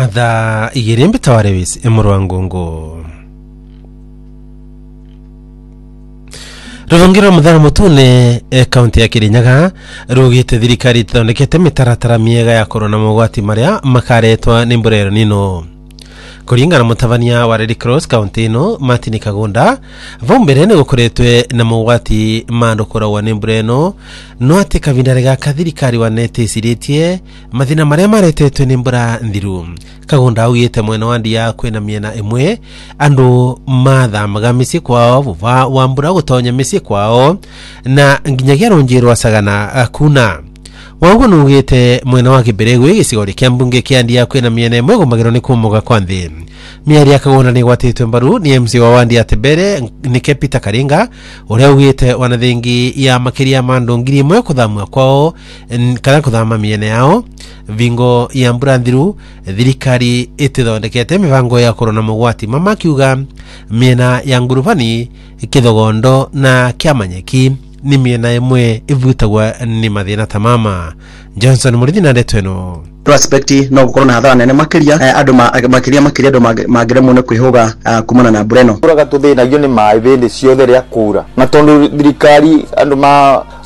Tha igirimbi tawarewis emurwangongo Ruvangiro muthana mutune kaunti ya Kirinyaga rugite thirikari thondekete mitaratara miega ya korona mugwati maria makaretwa ni mburero nino kuringana mutavania wa Red Cross County no Martin Kagunda vombere ne gukoretwe na mugwati mandokora wa nembreno no ate kavindare ga kathirikari wa nete siritie mathina maria maretetwe ni mbura ndiru Kagunda augite mwena wandi ya kwena miena imwe andu mathamaga misi kwao vuva wa mbura gutonya misi kwao na nginyagia ronjirwa sagana kuna Wangu nugite mwena wa Kiberegwe gicigori kia mbunge kia Ndia kwena miena imwe gumagiro ni kumuga kwa nthi miari Kagunda ni gwatitwe mbaru ni MC wa wandi ya Tebere ni Peter Karinga uria ugite wanathingi ya makiria mandu ngiri imwe kuthamwa kwao kana kuthama miena yao vingo ya mbura thiru thirikari itithondekete mivango ya korona mugwati mama kiuga miena ya nguruvani kithogondo na kiamanyeki ni miena imwe ivutagwa ni mathina tamama Johnson Murithina ndetweno prospecti no gukorwo na hathara nene makiria andu makiria andu magiremwo ne kwihuga kumana na bureno uraga tuthina gyo ni mai bindi ciothe ria kura na tondu thirikari andu